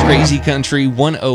Crazy Country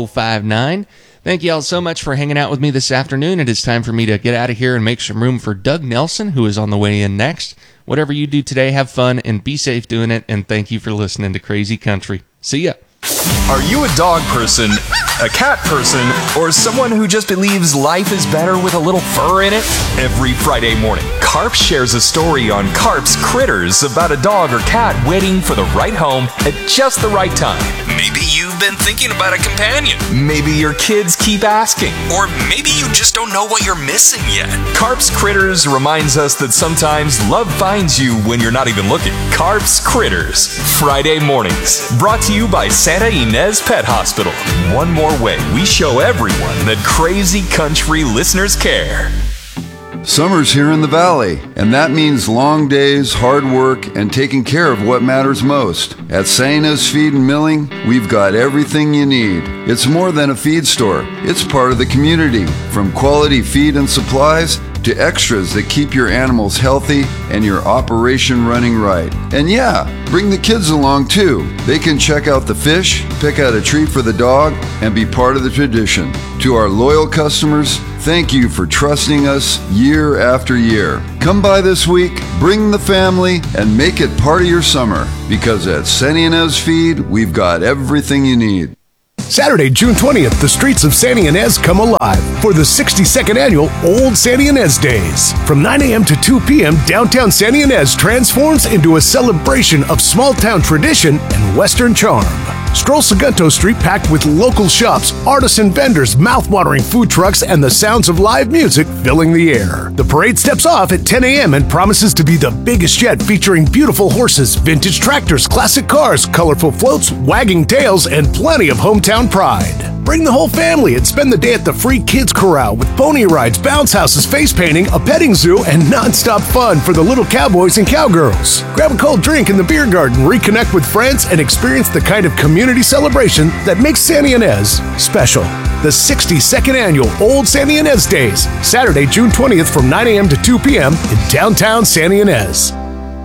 1059. Thank you all so much for hanging out with me this afternoon. It is time for me to get out of here and make some room for Doug Nelson, who is on the way in next. Whatever you do today, have fun and be safe doing it, and thank you for listening to Crazy Country. See ya. Are you a dog person, a cat person, or someone who just believes life is better with a little fur in it? Every Friday morning, Carp shares a story on Carp's Critters about a dog or cat waiting for the right home at just the right time. Maybe you've been thinking about a companion. Maybe your kids keep asking. Or maybe you just don't know what you're missing yet. Carp's Critters reminds us that sometimes love finds you when you're not even looking. Carp's Critters, Friday mornings. Brought to you by Santa Ynez Pet Hospital. One more way we show everyone that Crazy Country listeners care. Summer's here in the Valley, and that means long days, hard work, and taking care of what matters most. At Santa Ynez Feed and Milling, we've got everything you need. It's more than a feed store. It's part of the community, from quality feed and supplies to extras that keep your animals healthy and your operation running right. And yeah, bring the kids along too. They can check out the fish, pick out a treat for the dog, and be part of the tradition. To our loyal customers, thank you for trusting us year after year. Come by this week, bring the family, and make it part of your summer. Because at Santa Ynez Feed, we've got everything you need. Saturday, June 20th, the streets of Santa Ynez come alive for the 62nd annual Old Santa Ynez Days. From 9 a.m. to 2 p.m., downtown Santa Ynez transforms into a celebration of small-town tradition and Western charm. Stroll Segundo Street packed with local shops, artisan vendors, mouth-watering food trucks, and the sounds of live music filling the air. The parade steps off at 10 a.m. and promises to be the biggest yet, featuring beautiful horses, vintage tractors, classic cars, colorful floats, wagging tails, and plenty of hometown pride. Bring the whole family and spend the day at the free Kids Corral with pony rides, bounce houses, face painting, a petting zoo, and non-stop fun for the little cowboys and cowgirls. Grab a cold drink in the beer garden, reconnect with friends, and experience the kind of community celebration that makes Santa Ynez special. The 62nd annual Old Santa Ynez Days, Saturday, June 20th from 9 a.m. to 2 p.m. in downtown Santa Ynez.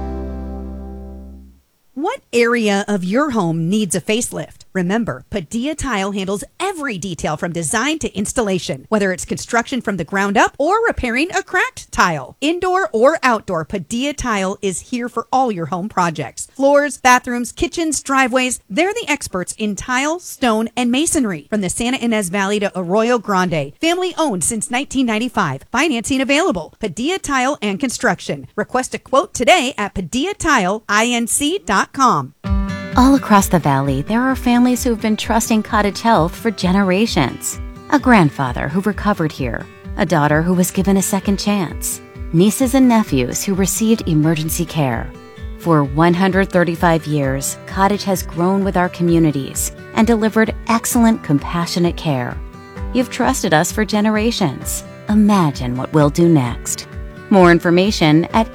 What area of your home needs a facelift? Remember, Padilla Tile handles every detail from design to installation, whether it's construction from the ground up or repairing a cracked tile. Indoor or outdoor, Padilla Tile is here for all your home projects. Floors, bathrooms, kitchens, driveways, they're the experts in tile, stone, and masonry. From the Santa Ynez Valley to Arroyo Grande, family owned since 1995. Financing available. Padilla Tile and Construction. Request a quote today at PadillaTileInc.com. All across the valley, there are families who have been trusting Cottage Health for generations. A grandfather who recovered here, a daughter who was given a second chance, nieces and nephews who received emergency care. For 135 years, Cottage has grown with our communities and delivered excellent, compassionate care. You've trusted us for generations. Imagine what we'll do next. More information at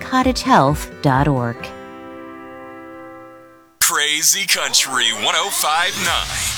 cottagehealth.org. Crazy Country 1059.